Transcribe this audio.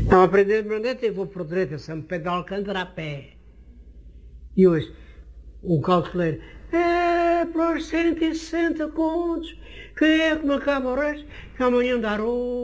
Não aprender de Brandete, eu vou por direita, São Pedro de Alcântara a pé. E hoje, o calculeiro, pelos 160 contos, quem é que me acaba o resto? Que amanhã darou.